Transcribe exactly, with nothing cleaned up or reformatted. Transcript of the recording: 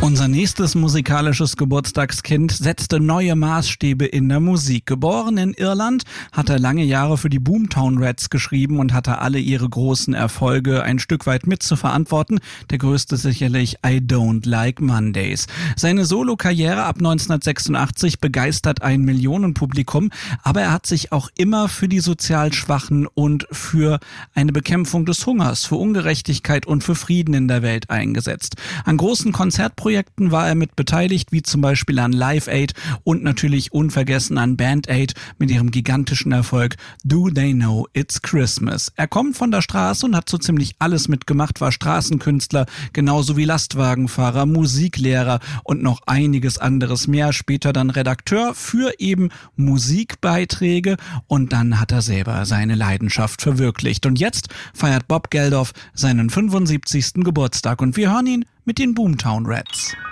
Unser nächstes musikalisches Geburtstagskind setzte neue Maßstäbe in der Musik. Geboren in Irland, hat er lange Jahre für die Boomtown Rats geschrieben und hatte alle ihre großen Erfolge ein Stück weit mit zu verantworten. Der größte sicherlich I Don't Like Mondays. Seine Solo-Karriere ab neunzehnhundertsechsundachtzig begeistert ein Millionenpublikum, aber er hat sich auch immer für die sozial Schwachen und für eine Bekämpfung des Hungers, für Ungerechtigkeit und für Frieden in der Welt eingesetzt. An großen Konzertprojekten war er mit beteiligt, wie zum Beispiel an Live Aid und natürlich unvergessen an Band Aid mit ihrem gigantischen Erfolg Do They Know It's Christmas. Er kommt von der Straße und hat so ziemlich alles mitgemacht, war Straßenkünstler, genauso wie Lastwagenfahrer, Musiklehrer und noch einiges anderes mehr. Später dann Redakteur für eben Musikbeiträge und dann hat er selber seine Leidenschaft verwirklicht. Und jetzt feiert Bob Geldof seinen fünfundsiebzigsten Geburtstag und wir hören ihn mit den Boomtown Rats.